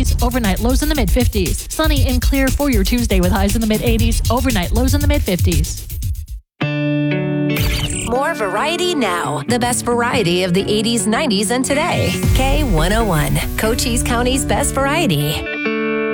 80s, overnight lows in the mid-50s. Sunny and clear for your Tuesday with highs in the mid-80s, overnight lows in the mid-50s. More variety now. The best variety of the 80s, 90s, and today. K101, Cochise County's best variety.